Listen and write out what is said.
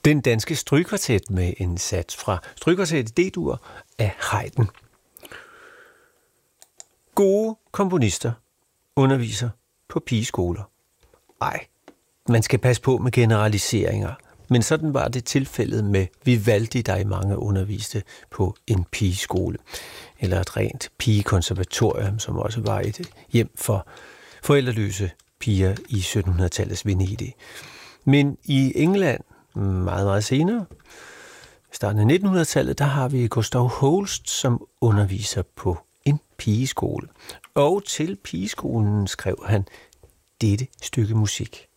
Den danske strygekvartet med en sats fra Strygekvartet D-dur af Haydn. Gode komponister underviser på pigeskoler. Ej, man skal passe på med generaliseringer, men sådan var det tilfældet med Vivaldi, der i mange underviste på en pigeskole, eller et rent pigekonservatorium, som også var et hjem for forældreløse piger i 1700-tallets Venedig. Men i England, meget, meget senere, i starten af 1900-tallet, der har vi Gustav Holst, som underviser på en pigeskole. Og til pigeskolen skrev han dette stykke musik.